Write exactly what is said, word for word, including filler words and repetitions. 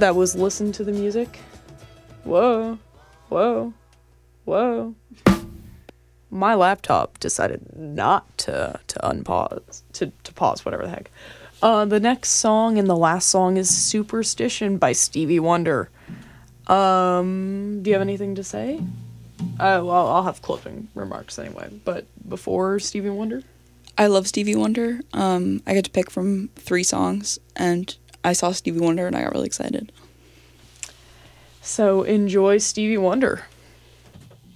that was listen to the music. Whoa, whoa, whoa. My laptop decided not to to unpause, to, to pause, whatever the heck. Uh, the next song and the last song is Superstition by Stevie Wonder. Um, do you have anything to say? Uh, well, I'll have closing remarks anyway, but before Stevie Wonder? I love Stevie Wonder. Um, I get to pick from three songs, and I saw Stevie Wonder and I got really excited. So enjoy Stevie Wonder.